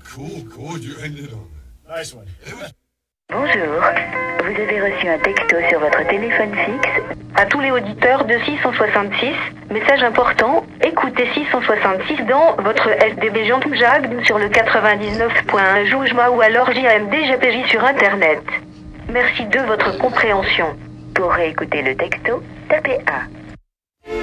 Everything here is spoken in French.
Nice one. Bonjour, vous avez reçu un texto sur votre téléphone fixe. À tous les auditeurs de 666, message important, écoutez 666 dans votre SDB Jean Jag sur le 99.1 Joujma ou alors JMDGPJ sur Internet. Merci de votre compréhension. Pour réécouter le texto, tapez 1.